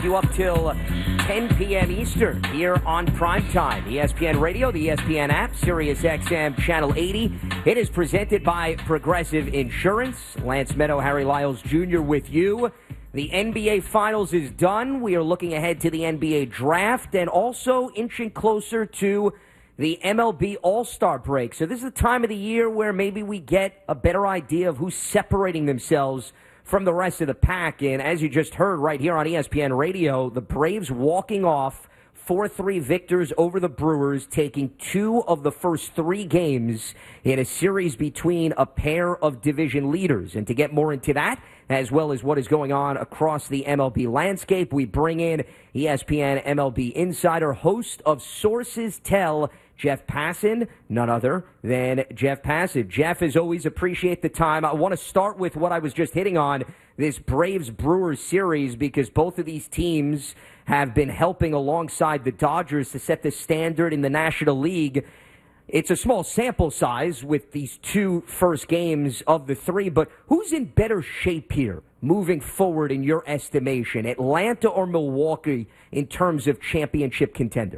you up till 10 p.m. Eastern here on Primetime. ESPN Radio, the ESPN app, Sirius XM Channel 80. It is presented by Progressive Insurance. Lance Meadow, Harry Lyles Jr. with you. The NBA Finals is done. We are looking ahead to the NBA Draft and also inching closer to the MLB All-Star break. So this is the time of the year where maybe we get a better idea of who's separating themselves from the rest of the pack. And as you just heard right here on ESPN Radio, the Braves walking off 4-3 victors over the Brewers, taking 2 of the first 3 games in a series between a pair of division leaders. And to get more into that, as well as what is going on across the MLB landscape, we bring in ESPN MLB insider, host of Sources Tell, Jeff Passan, none other than Jeff Passan. Jeff, as always, appreciate the time. I want to start with what I was just hitting on, this Braves-Brewers series, because both of these teams have been helping alongside the Dodgers to set the standard in the National League. It's a small sample size with these 2 first games of the 3, but who's in better shape here moving forward in your estimation, Atlanta or Milwaukee, in terms of championship contender?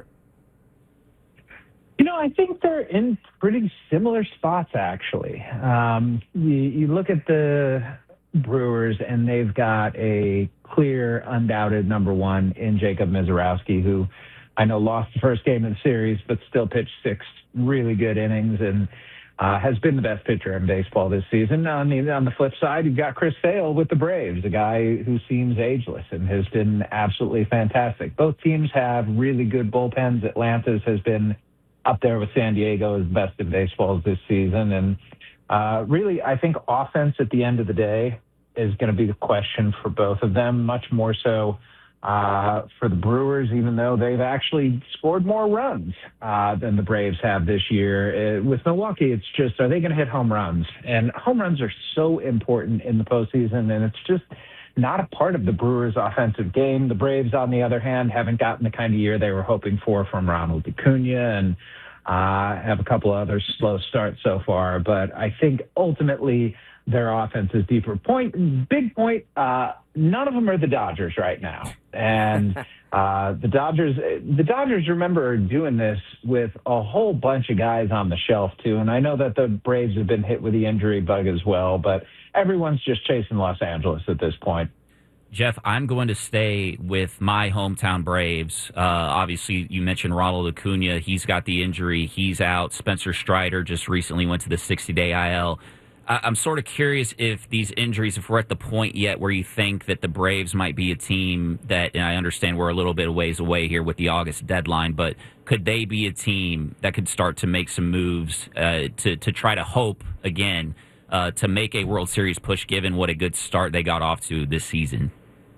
You know, I think they're in pretty similar spots, actually. You look at the Brewers, and they've got a clear, undoubted number 1 in Jacob Misiorowski, who I know lost the first game of the series, but still pitched 6 really good innings and has been the best pitcher in baseball this season. On the flip side, you've got Chris Sale with the Braves, a guy who seems ageless and has been absolutely fantastic. Both teams have really good bullpens. Atlanta's has been up there with San Diego as best in baseball this season. And really, I think offense at the end of the day is going to be the question for both of them, much more so for the Brewers, even though they've actually scored more runs than the Braves have this year. With Milwaukee, it's just, are they going to hit home runs? And home runs are so important in the postseason, and it's just not a part of the Brewers' offensive game. The Braves, on the other hand, haven't gotten the kind of year they were hoping for from Ronald Acuna, and have a couple of other slow starts so far. But I think ultimately their offense is deeper. Big point, none of them are the Dodgers right now. And the Dodgers, remember, are doing this with a whole bunch of guys on the shelf, too. And I know that the Braves have been hit with the injury bug as well, but everyone's just chasing Los Angeles at this point. Jeff, I'm going to stay with my hometown Braves. Obviously, you mentioned Ronald Acuna. He's got the injury. He's out. Spencer Strider just recently went to the 60-day IL. I'm sort of curious if these injuries, if we're at the point yet where you think that the Braves might be a team that, and I understand we're a little bit of ways away here with the August deadline, but could they be a team that could start to make some moves to try to hope, again, to make a World Series push given what a good start they got off to this season?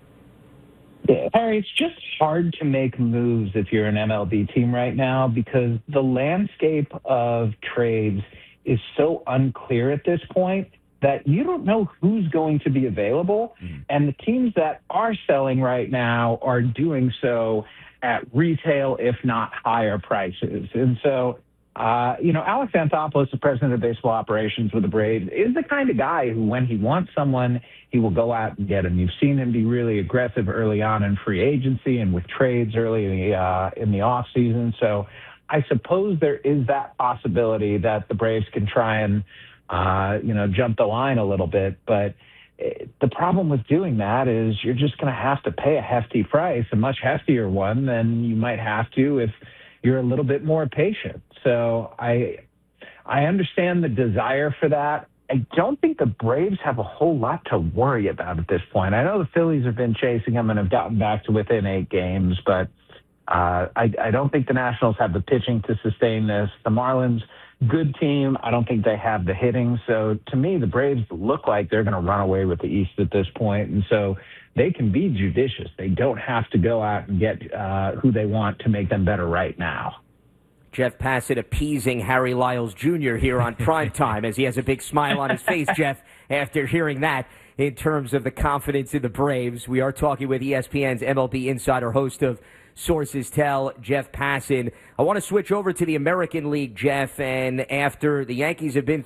Yeah, Harry, it's just hard to make moves if you're an MLB team right now because the landscape of trades is so unclear at this point that you don't know who's going to be available. And the teams that are selling right now are doing so at retail, if not higher prices. And so, Alex Anthopoulos, the president of baseball operations with the Braves, is the kind of guy who, when he wants someone, he will go out and get him. You've seen him be really aggressive early on in free agency and with trades early in the offseason. So I suppose there is that possibility that the Braves can try and, jump the line a little bit. But the problem with doing that is you're just going to have to pay a hefty price, a much heftier one than you might have to if you're a little bit more patient. So I understand the desire for that. I don't think the Braves have a whole lot to worry about at this point. I know the Phillies have been chasing them and have gotten back to within 8 games, but I don't think the Nationals have the pitching to sustain this. The Marlins, good team. I don't think they have the hitting. So to me, the Braves look like they're going to run away with the East at this point. And so they can be judicious. They don't have to go out and get who they want to make them better right now. Jeff Passan appeasing Harry Lyles Jr. here on Primetime as he has a big smile on his face, Jeff, after hearing that in terms of the confidence in the Braves. We are talking with ESPN's MLB insider, host of Sources Tell, Jeff Passan. I want to switch over to the American League, Jeff, and after the Yankees have been